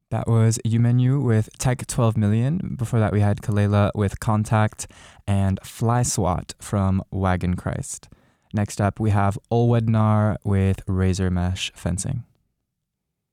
That was Umenu with Tech 12 Million. Before that, we had Kalela with Contact and Fly Swat from Wagon Christ. Next up, we have Olwednar with Razor Mesh Fencing.